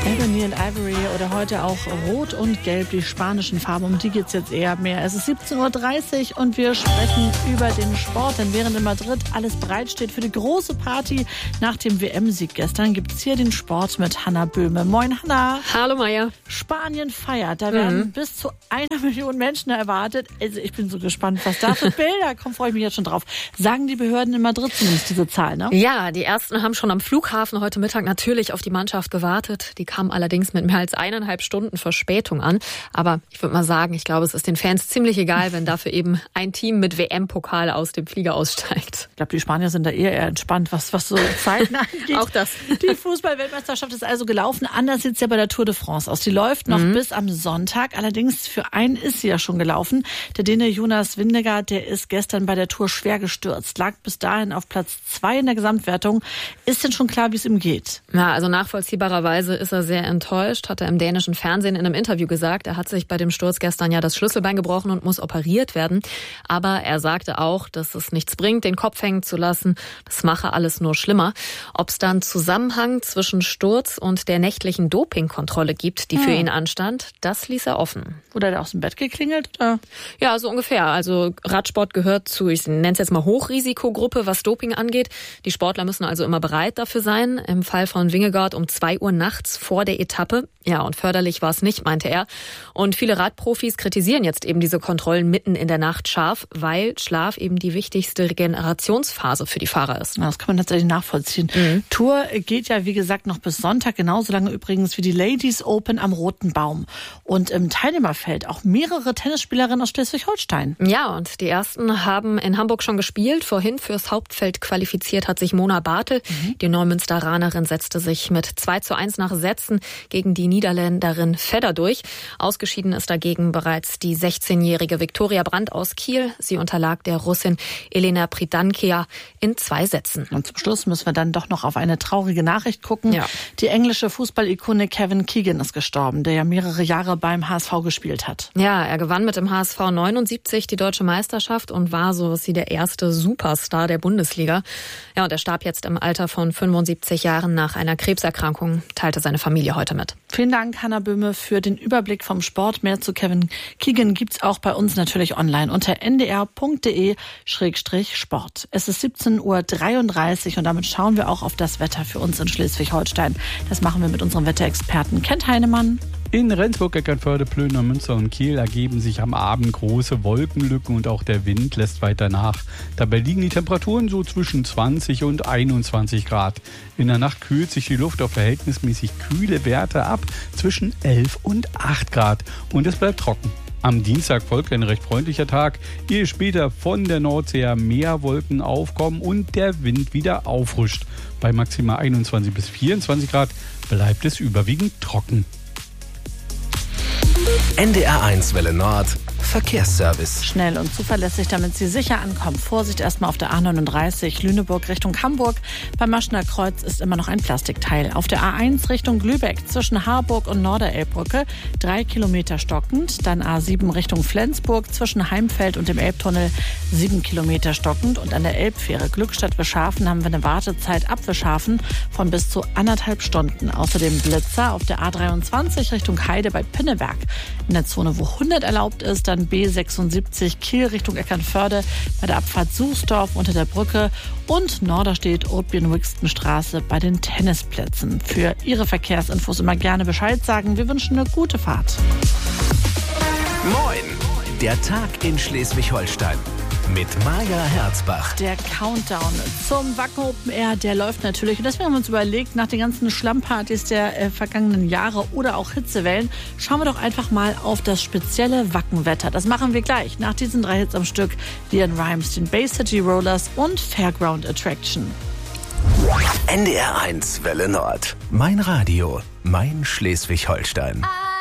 Ebony and Ivory oder heute auch Rot und Gelb, die spanischen Farben, um die geht es jetzt eher mehr. Es ist 17.30 Uhr und wir sprechen über den Sport, denn während in Madrid alles bereitsteht für die große Party nach dem WM-Sieg gestern, gibt es hier den Sport mit Hanna Böhme. Moin Hanna. Hallo Maja. Spanien feiert, da werden bis zu 1 Million Menschen erwartet. Also ich bin so gespannt, was da für Bilder kommen, freue ich mich jetzt schon drauf. Sagen die Behörden in Madrid zumindest diese Zahl, ne? Ja, die Ersten haben schon am Flughafen heute Mittag natürlich auf die Mannschaft gewartet. Die kam allerdings mit mehr als 1,5 Stunden Verspätung an. Aber ich würde mal sagen, ich glaube, es ist den Fans ziemlich egal, wenn dafür eben ein Team mit WM-Pokal aus dem Flieger aussteigt. Ich glaube, die Spanier sind da eher entspannt, was so Zeiten angeht. Auch das. Die Fußball-Weltmeisterschaft ist also gelaufen. Anders sieht es ja bei der Tour de France aus. Die läuft noch bis am Sonntag. Allerdings für einen ist sie ja schon gelaufen. Der Däne Jonas Vingegaard, der ist gestern bei der Tour schwer gestürzt. Lag bis dahin auf Platz 2 in der Gesamtwertung. Ist denn schon klar, wie es ihm geht? Ja, also nachvollziehbarerweise ist er sehr enttäuscht, hat er im dänischen Fernsehen in einem Interview gesagt. Er hat sich bei dem Sturz gestern ja das Schlüsselbein gebrochen und muss operiert werden. Aber er sagte auch, dass es nichts bringt, den Kopf hängen zu lassen. Das mache alles nur schlimmer. Ob es da einen Zusammenhang zwischen Sturz und der nächtlichen Dopingkontrolle gibt, die für ihn anstand, das ließ er offen. Wurde er aus dem Bett geklingelt? Oder? Ja, so ungefähr. Also Radsport gehört zu, ich nenne es jetzt mal Hochrisikogruppe, was Doping angeht. Die Sportler müssen also immer bereit dafür sein. Im Fall von Vingegaard um 2 Uhr nachts vor der Etappe. Ja, und förderlich war es nicht, meinte er. Und viele Radprofis kritisieren jetzt eben diese Kontrollen mitten in der Nacht scharf, weil Schlaf eben die wichtigste Regenerationsphase für die Fahrer ist. Ja, das kann man tatsächlich nachvollziehen. Tour geht ja, wie gesagt, noch bis Sonntag, genauso lange übrigens wie die Ladies Open am Roten Baum. Und im Teilnehmerfeld auch mehrere Tennisspielerinnen aus Schleswig-Holstein. Ja, und die ersten haben in Hamburg schon gespielt. Vorhin fürs Hauptfeld qualifiziert hat sich Mona Bartel. Die Neumünsteranerin setzte sich mit 2:1 nach Sätzen gegen die Niederländerin Fedder durch. Ausgeschieden ist dagegen bereits die 16-jährige Viktoria Brandt aus Kiel. Sie unterlag der Russin Elena Pridankea in 2 Sätzen. Und zum Schluss müssen wir dann doch noch auf eine traurige Nachricht gucken. Ja. Die englische Fußballikone Kevin Keegan ist gestorben, der ja mehrere Jahre beim HSV gespielt hat. Ja, er gewann mit dem HSV 79 die deutsche Meisterschaft und war so wie der erste Superstar der Bundesliga. Ja, und er starb jetzt im Alter von 75 Jahren nach einer Krebserkrankung, teilte seine Familie heute mit. Vielen Dank, Hanna Böhme, für den Überblick vom Sport. Mehr zu Kevin Keegan gibt's auch bei uns natürlich online unter ndr.de/sport. Es ist 17:33 Uhr und damit schauen wir auch auf das Wetter für uns in Schleswig-Holstein. Das machen wir mit unserem Wetterexperten Kent Heinemann. In Rendsburg, Eckernförde, Plön, Münster und Kiel ergeben sich am Abend große Wolkenlücken und auch der Wind lässt weiter nach. Dabei liegen die Temperaturen so zwischen 20 und 21 Grad. In der Nacht kühlt sich die Luft auf verhältnismäßig kühle Werte ab zwischen 11 und 8 Grad und es bleibt trocken. Am Dienstag folgt ein recht freundlicher Tag, ehe später von der Nordsee her mehr Wolken aufkommen und der Wind wieder auffrischt. Bei maximal 21 bis 24 Grad bleibt es überwiegend trocken. NDR1 Welle Nord Verkehrsservice. Schnell und zuverlässig, damit Sie sicher ankommen. Vorsicht erstmal auf der A39 Lüneburg Richtung Hamburg. Beim Maschener Kreuz ist immer noch ein Plastikteil. Auf der A1 Richtung Lübeck zwischen Harburg und Norderelbbrücke 3 Kilometer stockend. Dann A7 Richtung Flensburg zwischen Heimfeld und dem Elbtunnel 7 Kilometer stockend. Und an der Elbfähre Glückstadt-Wischhafen haben wir eine Wartezeit ab Wischhafen von bis zu 1,5 Stunden. Außerdem Blitzer auf der A23 Richtung Heide bei Pinneberg. In der Zone, wo 100 erlaubt ist, dann B76 Kiel Richtung Eckernförde bei der Abfahrt Suchsdorf unter der Brücke und Norderstedt Oderbien-Wixton-Straße bei den Tennisplätzen. Für Ihre Verkehrsinfos immer gerne Bescheid sagen. Wir wünschen eine gute Fahrt. Moin, der Tag in Schleswig-Holstein. Mit Maja Herzbach. Der Countdown zum Wacken Open Air, der läuft natürlich. Und deswegen haben wir uns überlegt, nach den ganzen Schlammpartys der vergangenen Jahre oder auch Hitzewellen, schauen wir doch einfach mal auf das spezielle Wackenwetter. Das machen wir gleich nach diesen 3 Hits am Stück. Leon Rimes, den Bay City Rollers und Fairground Attraction. NDR1 Welle Nord. Mein Radio, mein Schleswig-Holstein.